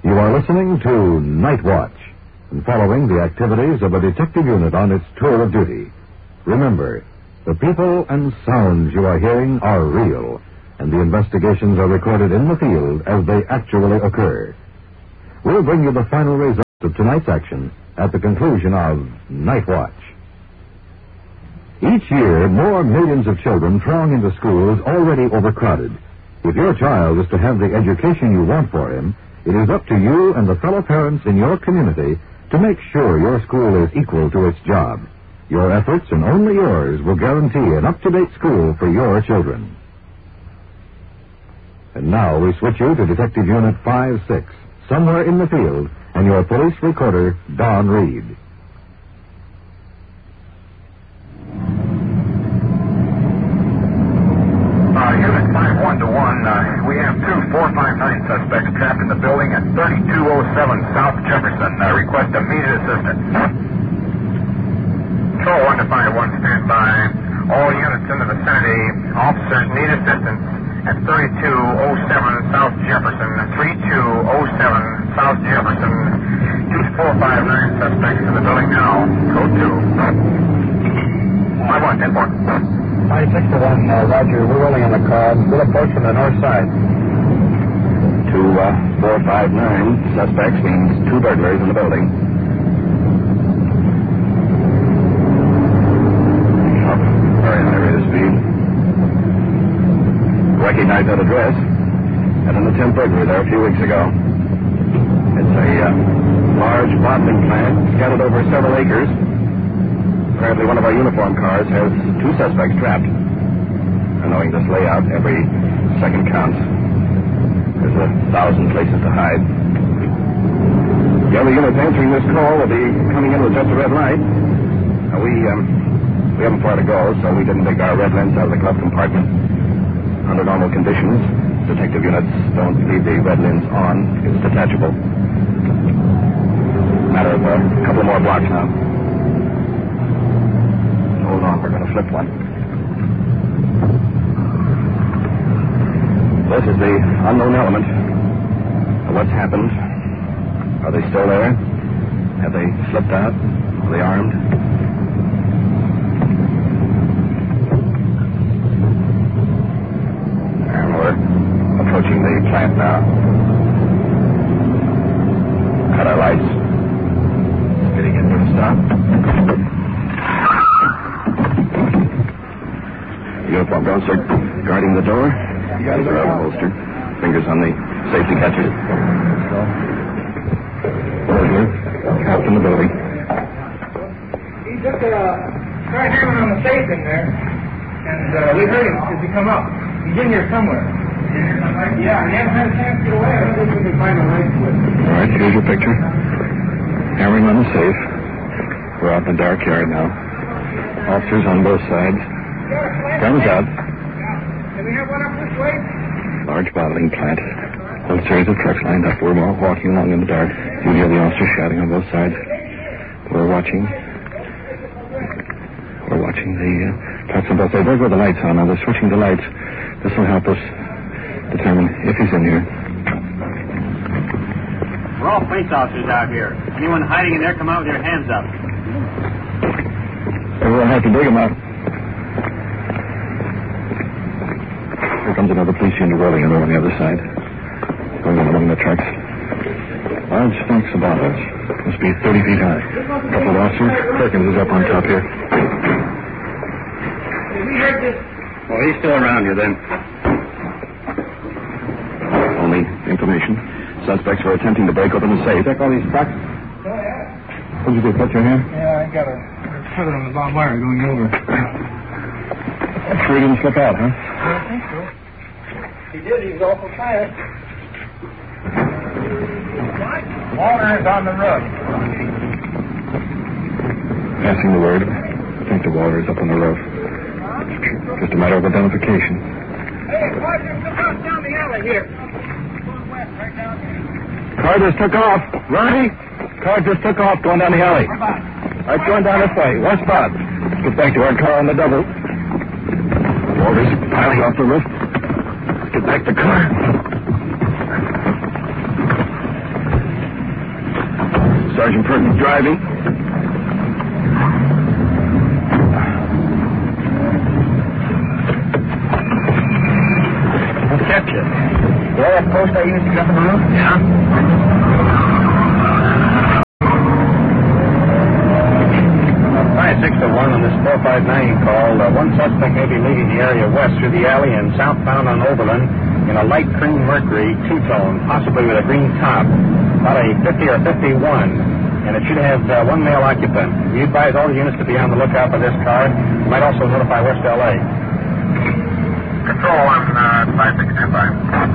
You are listening to Night Watch and following the activities of a detective unit on its tour of duty. Remember, the people and sounds you are hearing are real, and the investigations are recorded in the field as they actually occur. We'll bring you the final results of tonight's action at the conclusion of Night Watch. Each year, more millions of children throng into schools already overcrowded. If your child is to have the education you want for him, it is up to you and the fellow parents in your community to make sure your school is equal to its job. Your efforts, and only yours, will guarantee an up-to-date school for your children. And now we switch you to Detective Unit 5-6, somewhere in the field, and your police recorder, Don Reed. Unit 5-1-1, we have two 459 suspects trapped in the building at 3207 South Jefferson. Request immediate assistance. Control 1 to 5-1, stand by. All units in the vicinity. Officers need assistance at 3207 South Jefferson. 3207 South Jefferson. Two 459 suspects in the building now. Code 2. 5-1, 10-4. 5-6-1, Roger. We're rolling on the car. We'll approach from the north side. 459 suspects means two burglars in the building. Up very high rate of speed. Recognize that address. Had an attempt burglary there a few weeks ago. It's a large bottling plant scattered over several acres. Apparently one of our uniform cars has two suspects trapped. And knowing this layout, every second counts. There's 1,000 places to hide. The other units answering this call will be coming in with just a red light. We haven't far to go, so we didn't take our red lens out of the glove compartment. Under normal conditions, detective units don't leave the red lens on. It's detachable. Matter of a couple more blocks now. Hold on, we're going to flip one. This is the unknown element. What's happened? Are they still there? Have they slipped out? Are they armed? And we're approaching the plant now. Cut our lights. Getting into a stop. Uniform officer guarding the door. Guns are out holstered. Fingers on the safety catches. Burglar. Trapped in the building. He just tried hammering on the safe in there, and we heard him as he come up. He's in here somewhere. Yeah, he hasn't had a chance to get away. I don't think we can find a light with him. All right, here's your picture. Hammering on the safe. We're out in the dark yard now. Officers on both sides. Guns out. Can we have one up this way? Large bottling plant. One series of trucks lined up. We're walking along in the dark. You hear the officers shouting on both sides. We're watching the trucks on both sides. There go the lights on. Now they're switching the lights. This will help us determine if he's in here. We're all police officers out here. Anyone hiding in there, come out with your hands up. Everyone have to dig him out. Here comes another police unit rolling in on the other side. Going in among the trucks. Large fence about us. Must be 30 feet high. A couple of officers. Perkins is up on top here. We heard this. Well, he's still around here then. Only information. Suspects were attempting to break open the safe. Check all these trucks. Oh, yeah. What did you do? Cut your hair? Yeah, I got a feather on the barbed wire going over. Sure he didn't slip out, huh? I think so. He did. He was awful fast. Water is on the roof. Passing the word. I think the water is up on the roof. Just a matter of identification. Hey, Roger, look out down the alley here. Going west, right down here. Car just took off. Ronnie? Car just took off going down the alley. Come on. All right, going down this way. One spot. Get back to our car on the double. Water's piling off the roof. Get back to car. Sergeant Perkins driving. Who kept you? Yeah, that post I used to get up on the roof? Yeah? 5-6-1 on this 459 call. One suspect may be leaving the area west through the alley and southbound on Oberlin in a light cream Mercury two-tone, possibly with a green top, about a 50 or 51, and it should have one male occupant. We advise all the units to be on the lookout for this car. You might also notify West L.A. Control on 5-6 standby.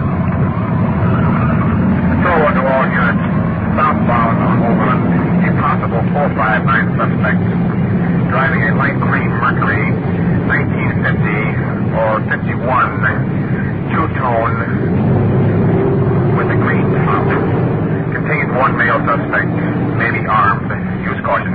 Control on to all units southbound on Oberlin. A possible 459 suspect driving a light cream Mercury 1950 or 51 two-tone with a green top. Contains one male suspect, maybe armed. Use caution.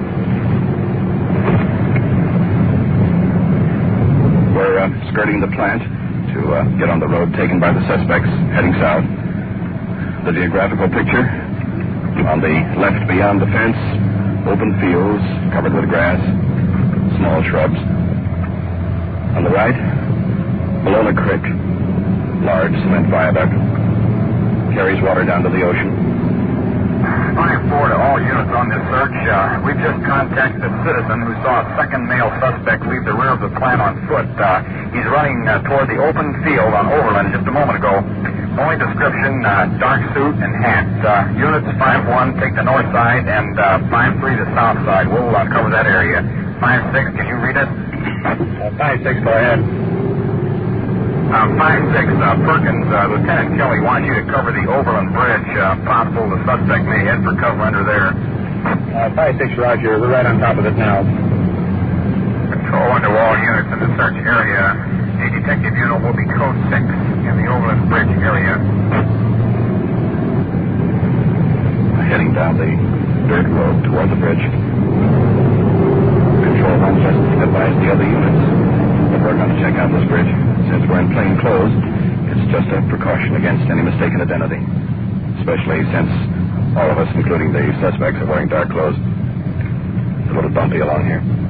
We're skirting the plant to get on the road taken by the suspects heading south. The geographical picture: on the left beyond the fence, open fields covered with grass, small shrubs. On the right, Bologna Creek, large cement viaduct, carries water down to the ocean. 5-4 to all units on this search. We've just contacted a citizen who saw a second male suspect leave the rear of the plant on foot. He's running toward the open field on Oberlin just a moment ago. Only description, dark suit and hat. Units 5-1 take the north side and 5-3 the south side. We'll cover that area. 5-6, can you read it? 5-6, go ahead. 5-6, Perkins, Lieutenant Kelly wants you to cover the Oberlin Bridge. Possible the suspect may head for cover under there. 5-6, Roger. We're right on top of it now. Control under all units in the search area. A detective unit will be code 6 in the Oberlin Bridge area. Heading down the dirt road toward the bridge. Control 1 just advised the other units that we're going to check out this bridge. Since we're in plain clothes, it's just a precaution against any mistaken identity, especially since all of us, including the suspects, are wearing dark clothes. It's a little bumpy along here.